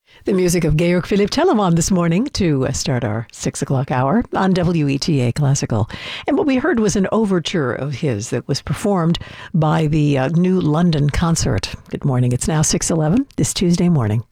The music of Georg Philipp Telemann this morning to start our 6 o'clock hour on WETA Classical. And what we heard was an overture of his that was performed by the New London Concert. Good morning. It's now 6:11 this Tuesday morning.